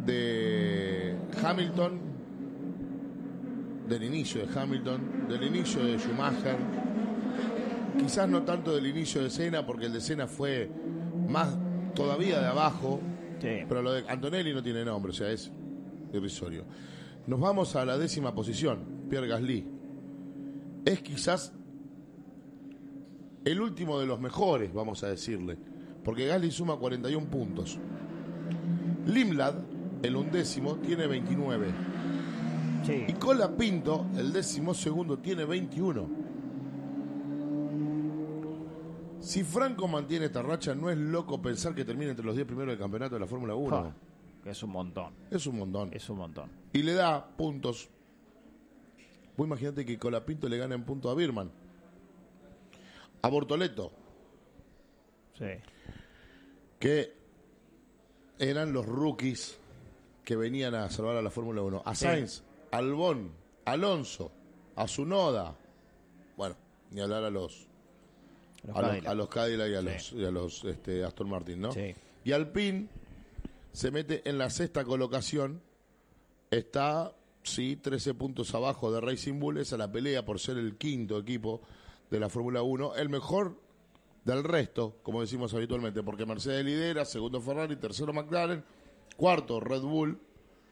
de Hamilton, del inicio de Hamilton, del inicio de Schumacher, quizás no tanto del inicio de Senna, porque el de Senna fue más todavía de abajo, Sí. pero lo de Antonelli no tiene nombre, o sea, es irrisorio. Nos vamos a la 10ª posición, Pierre Gasly. Es quizás el último de los mejores, vamos a decirle, porque Gasly suma 41 puntos. Limlad, el 11º, tiene 29. Sí. Y Colapinto, el 12º, tiene 21. Si Franco mantiene esta racha, no es loco pensar que termine entre los 10 primeros del campeonato de la Fórmula 1. Oh, es un montón. Es un montón. Es un montón. Y le da puntos. Vos imagínate que Colapinto le gana en punto a Birman, a Bortoleto, Sí. que eran los rookies que venían a salvar a la Fórmula 1. A Sainz, Albon, Alonso, a Tsunoda. Bueno, ni hablar a los Cadillac y a los Aston Martin, ¿no? Sí. Y Alpine se mete en la 6ª colocación. Está, sí, 13 puntos abajo de Racing Bull. Esa es la pelea por ser el 5º equipo de la Fórmula 1. El mejor del resto, como decimos habitualmente, porque Mercedes lidera, segundo Ferrari, tercero McLaren, cuarto Red Bull,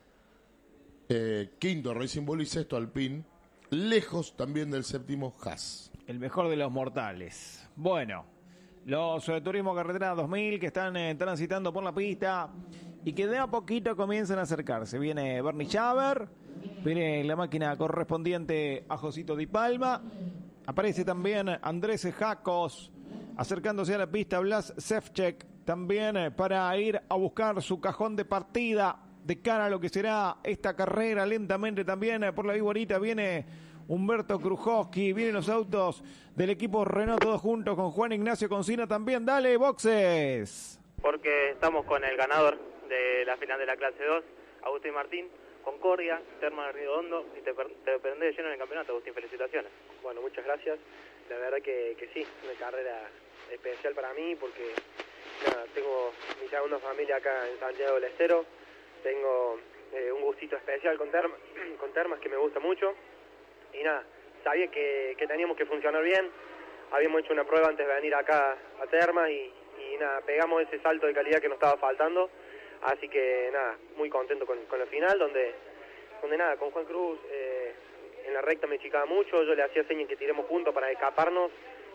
quinto Racing Bull y sexto Alpine, lejos también del 7º Haas. El mejor de los mortales. Bueno, los Turismo Carretera 2000 que están transitando por la pista y que de a poquito comienzan a acercarse. Viene Bernie Schaber, viene la máquina correspondiente a Josito Di Palma, aparece también Andrés Jacos, acercándose a la pista Blas Ševčík, también para ir a buscar su cajón de partida de cara a lo que será esta carrera. Lentamente también por la Viborita viene Humberto Krujowski, vienen los autos del equipo Renault todos juntos con Juan Ignacio Concina también. Dale, boxes. Porque estamos con el ganador de la final de la clase 2, Agustín Martín, Concordia, Termas de Río Hondo, y te prendés de lleno en el campeonato, Agustín, felicitaciones. Bueno, muchas gracias. La verdad que sí, es una carrera especial para mí porque nada, tengo mi segunda familia acá en Santiago del Estero, tengo un gustito especial con Termas que me gusta mucho. Y nada, sabía que teníamos que funcionar bien. Habíamos hecho una prueba antes de venir acá a Termas y nada, pegamos ese salto de calidad que nos estaba faltando. Así que nada, muy contento con la final, donde nada, con Juan Cruz en la recta me chicaba mucho, yo le hacía señas que tiremos juntos para escaparnos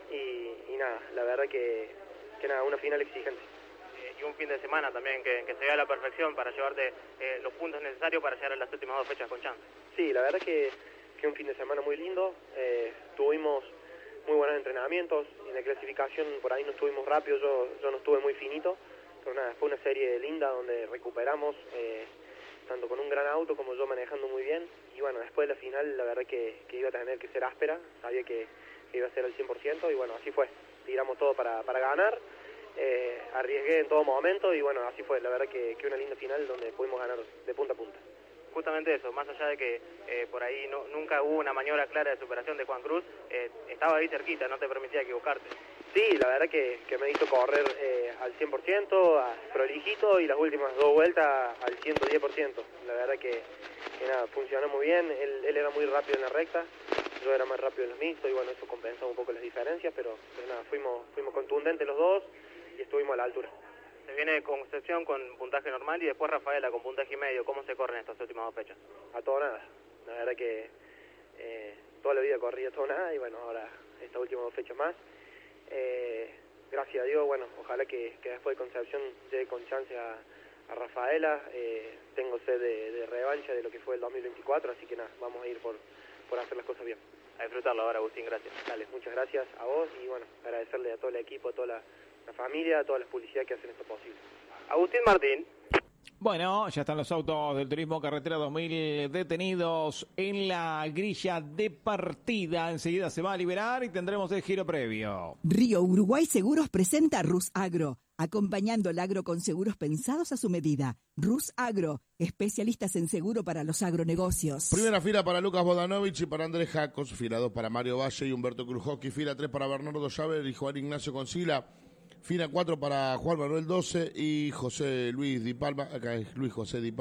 y nada, la verdad que nada, una final exigente. Y un fin de semana también que se vea a la perfección para llevarte los puntos necesarios para llegar a las últimas 2 fechas con chance. Sí, la verdad que un fin de semana muy lindo, tuvimos muy buenos entrenamientos, en la clasificación por ahí no estuvimos rápido, yo no estuve muy finito, pero nada, fue una serie linda donde recuperamos, tanto con un gran auto como yo manejando muy bien, y bueno, después de la final la verdad que iba a tener que ser áspera, sabía que iba a ser al 100%, y bueno, así fue, tiramos todo para ganar, arriesgué en todo momento, y bueno, así fue, la verdad que una linda final donde pudimos ganar de punta a punta. Justamente eso, más allá de que por ahí nunca hubo una maniobra clara de superación de Juan Cruz, estaba ahí cerquita, no te permitía equivocarte. Sí, la verdad que me hizo correr al 100%, prolijito, y las últimas 2 vueltas al 110%. La verdad que nada, funcionó muy bien, él era muy rápido en la recta, yo era más rápido en los mixtos, y bueno, eso compensaba un poco las diferencias, pero nada, fuimos contundentes los dos y estuvimos a la altura. Se viene Concepción con puntaje normal y después Rafaela con puntaje y medio. ¿Cómo se corren estas últimas 2 fechas? A todo nada. La verdad que toda la vida corrí a todo nada y bueno, ahora estas últimas 2 fechas más. Gracias a Dios, bueno, ojalá que después de Concepción llegue con chance a Rafaela. Tengo sed de revancha de lo que fue el 2024, así que nada, vamos a ir por hacer las cosas bien. A disfrutarlo ahora, Agustín, gracias. Dale, muchas gracias a vos y bueno, agradecerle a todo el equipo, a toda la familia, a todas las publicidades que hacen esto posible. Agustín Martín. Bueno, ya están los autos del Turismo Carretera 2000 detenidos en la grilla de partida. Enseguida se va a liberar y tendremos el giro previo. Río Uruguay Seguros presenta Rus Agro, acompañando el agro con seguros pensados a su medida. Rus Agro, especialistas en seguro para los agronegocios. Primera fila para Lucas Bodanovich y para Andrés Jacos, fila 2 para Mario Valle y Humberto Krujowski, fila 3 para Bernardo Llaver y Juan Ignacio Concila. Fila 4 para Juan Manuel 12 y José Luis Di Palma, acá es Luis José Di Palma.